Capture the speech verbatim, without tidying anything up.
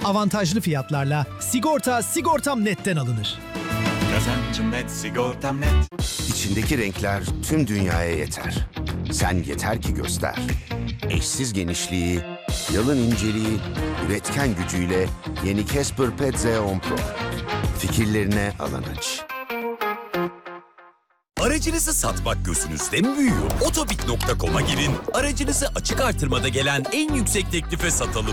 Avantajlı fiyatlarla sigorta Sigortam Net'ten alınır. Kazancım net, sigortam net. İçindeki renkler tüm dünyaya yeter. Sen yeter ki göster. Eşsiz genişliği, yalın inceliği, üretken gücüyle yeni Casper Pet Z on Pro. Fikirlerine alan aç. Aracınızı satmak gözünüzde mi büyüyor? Otobik nokta com'a girin. Aracınızı açık artırmada gelen en yüksek teklife satalım.